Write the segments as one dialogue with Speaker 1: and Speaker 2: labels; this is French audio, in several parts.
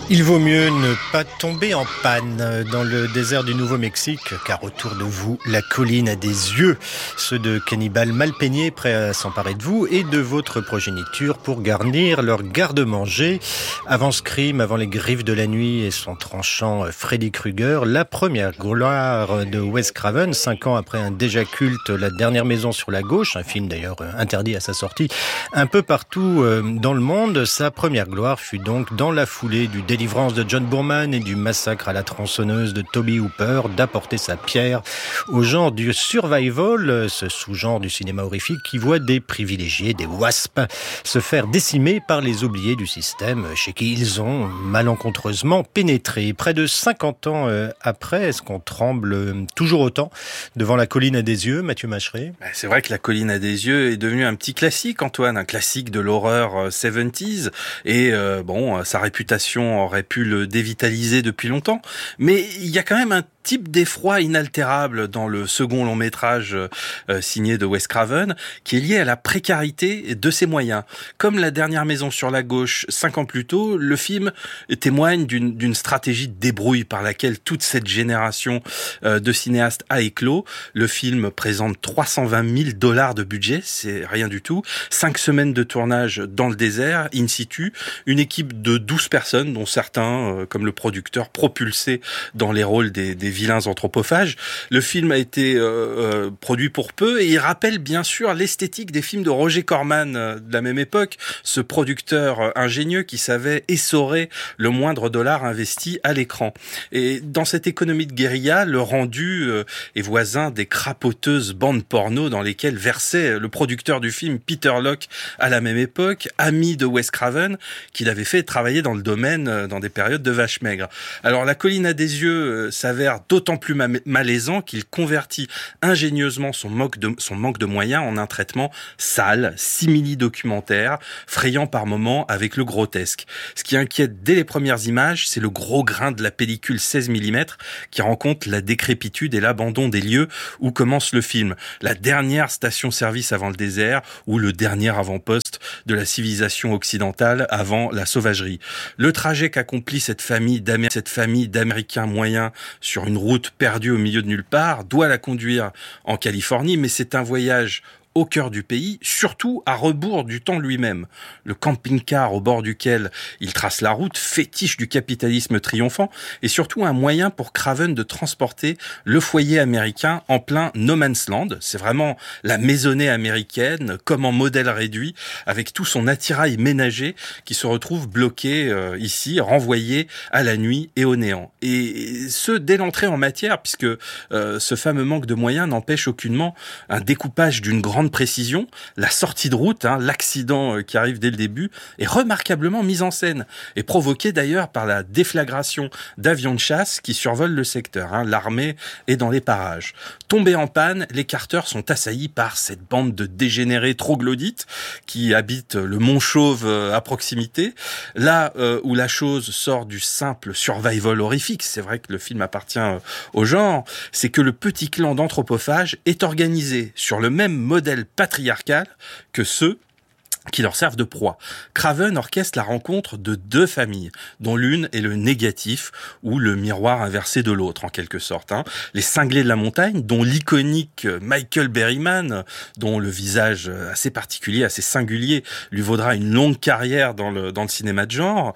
Speaker 1: Il vaut mieux ne pas tomber en panne dans le désert du Nouveau-Mexique, car autour de vous, la colline a des yeux, ceux de cannibales mal peignés prêts à s'emparer de vous et de votre progéniture pour garnir leur garde-manger. Avant Scream, avant les griffes de la nuit et son tranchant Freddy Krueger, la première gloire de Wes Craven, 5 ans après un déjà culte La Dernière Maison sur la Gauche, un film d'ailleurs interdit à sa sortie un peu partout dans le monde. Sa première gloire fut donc dans la foulée du Délivrance de John Boorman et du Massacre à la tronçonneuse de Toby Hooper d'apporter sa pierre au genre du survival, ce sous-genre du cinéma horrifique qui voit des privilégiés, des wasps, se faire décimer par les oubliés du système chez qui ils ont malencontreusement pénétré. Près de 50 ans après, est-ce qu'on tremble toujours autant devant La Colline à des yeux, Mathieu Macheret ?
Speaker 2: C'est vrai que La Colline à des yeux est devenu un petit classique, Antoine, un classique de l'horreur 70s, et sa réputation aurait pu le dévitaliser depuis longtemps, mais il y a quand même un type d'effroi inaltérable dans le second long métrage signé de Wes Craven, qui est lié à la précarité de ses moyens. Comme La Dernière Maison sur la Gauche 5 ans plus tôt, le film témoigne d'une stratégie de débrouille par laquelle toute cette génération de cinéastes a éclos. Le film présente $320 000 de budget, c'est rien du tout. 5 semaines de tournage dans le désert, in situ, une équipe de 12 personnes, dont certains, comme le producteur, propulsés dans les rôles des vilains anthropophages. Le film a été produit pour peu et il rappelle bien sûr l'esthétique des films de Roger Corman de la même époque, ce producteur ingénieux qui savait essorer le moindre dollar investi à l'écran. Et dans cette économie de guérilla, le rendu est voisin des crapoteuses bandes porno dans lesquelles versait le producteur du film Peter Locke à la même époque, ami de Wes Craven, qu'il avait fait travailler dans le domaine dans des périodes de vaches maigres. Alors La Colline à des yeux s'avère d'autant plus malaisant qu'il convertit ingénieusement son manque de moyens en un traitement sale, simili-documentaire, frayant par moments avec le grotesque. Ce qui inquiète dès les premières images, c'est le gros grain de la pellicule 16 mm qui rend compte la décrépitude et l'abandon des lieux où commence le film. La dernière station-service avant le désert ou le dernier avant-poste de la civilisation occidentale avant la sauvagerie. Le trajet qu'accomplit cette famille d'Américains moyens sur une route perdue au milieu de nulle part doit la conduire en Californie, mais c'est un voyage au cœur du pays, surtout à rebours du temps lui-même. Le camping-car au bord duquel il trace la route, fétiche du capitalisme triomphant, est surtout un moyen pour Craven de transporter le foyer américain en plein no man's land. C'est vraiment la maisonnée américaine, comme en modèle réduit, avec tout son attirail ménager qui se retrouve bloqué ici, renvoyé à la nuit et au néant. Et ce, dès l'entrée en matière, puisque ce fameux manque de moyens n'empêche aucunement un découpage d'une grande précision. La sortie de route, l'accident qui arrive dès le début, est remarquablement mise en scène et provoqué d'ailleurs par la déflagration d'avions de chasse qui survolent le secteur. L'armée est dans les parages. Tombés en panne, les Carters sont assaillis par cette bande de dégénérés troglodytes qui habitent le Mont Chauve à proximité. Là où la chose sort du simple survival horrifique, c'est vrai que le film appartient au genre, c'est que le petit clan d'anthropophages est organisé sur le même modèle patriarcal que ceux qui leur servent de proie. Craven orchestre la rencontre de deux familles, dont l'une est le négatif, ou le miroir inversé de l'autre, en quelque sorte. Les cinglés de la montagne, dont l'iconique Michael Berryman, dont le visage assez particulier, assez singulier, lui vaudra une longue carrière dans le cinéma de genre,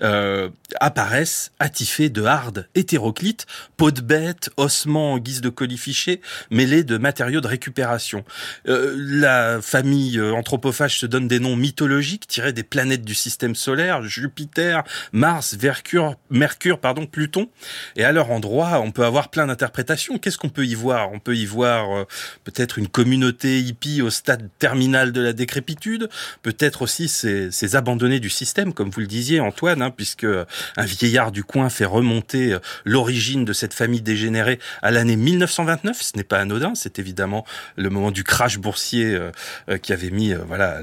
Speaker 2: apparaissent attifés de hardes hétéroclites, peau de bête, ossements en guise de colifichets, mêlés de matériaux de récupération. La famille anthropophage se donne des noms mythologiques tirés des planètes du système solaire, Jupiter, Mars, Mercure, Pluton. Et à leur endroit, on peut avoir plein d'interprétations. Qu'est-ce qu'on peut y voir ? On peut y voir peut-être une communauté hippie au stade terminal de la décrépitude, peut-être aussi ces abandonnés du système, comme vous le disiez Antoine, puisque un vieillard du coin fait remonter l'origine de cette famille dégénérée à l'année 1929. Ce n'est pas anodin, c'est évidemment le moment du crash boursier qui avait mis l'Amérique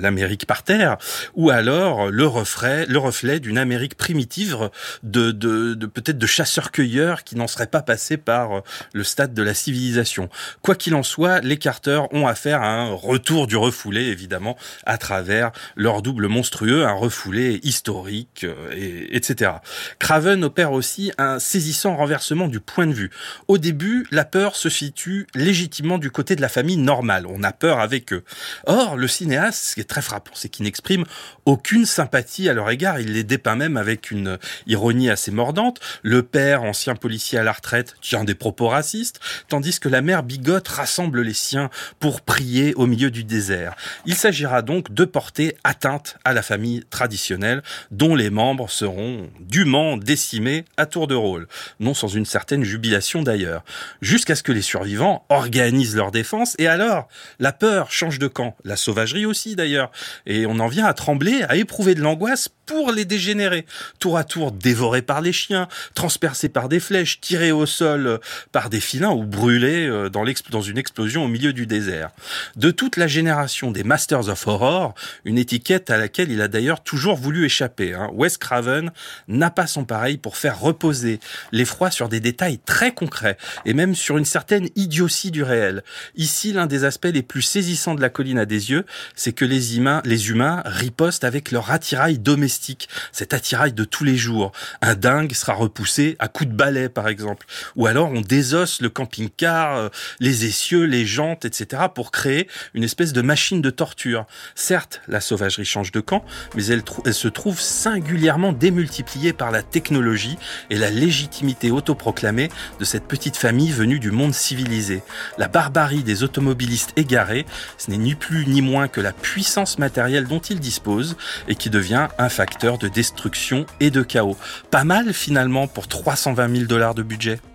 Speaker 2: par terre, ou alors le reflet d'une Amérique primitive de peut-être de chasseurs-cueilleurs qui n'en seraient pas passés par le stade de la civilisation. Quoi qu'il en soit, les Carter ont affaire à un retour du refoulé, évidemment, à travers leur double monstrueux, un refoulé historique, etc. Craven opère aussi un saisissant renversement du point de vue. Au début, la peur se situe légitimement du côté de la famille normale. On a peur avec eux. Or, le cinéaste, ce qui est très frappant, c'est qu'il n'exprime aucune sympathie à leur égard. Il les dépeint même avec une ironie assez mordante. Le père, ancien policier à la retraite, tient des propos racistes, tandis que la mère bigote rassemble les siens pour prier au milieu du désert. Il s'agira donc de porter atteinte à la famille traditionnelle, dont les membres seront dûment décimés à tour de rôle. Non sans une certaine jubilation d'ailleurs. Jusqu'à ce que les survivants organisent leur défense, et alors, la peur change de camp. La sauvagerie aussi d'ailleurs. Et on en vient à trembler, à éprouver de l'angoisse pour les dégénérer. Tour à tour dévorés par les chiens, transpercés par des flèches, tirés au sol par des filins ou brûlés dans une explosion au milieu du désert. De toute la génération des Masters of Horror, une étiquette à laquelle il a d'ailleurs toujours voulu échapper. Wes Craven n'a pas son pareil pour faire reposer l'effroi sur des détails très concrets et même sur une certaine idiotie du réel. Ici, l'un des aspects les plus saisissants de La colline à des yeux, c'est que les humains ripostent avec leur attirail domestique, cet attirail de tous les jours. Un dingue sera repoussé à coups de balai, par exemple. Ou alors on désosse le camping-car, les essieux, les jantes, etc. pour créer une espèce de machine de torture. Certes, la sauvagerie change de camp, mais elle se trouve singulièrement démultipliée par la technologie et la légitimité autoproclamée de cette petite famille venue du monde civilisé. La barbarie des automobilistes égarés, ce n'est ni plus ni moins que la puissance matérielle dont ils disposent et qui devient un facteur de destruction et de chaos. Pas mal finalement pour $320 000 de budget.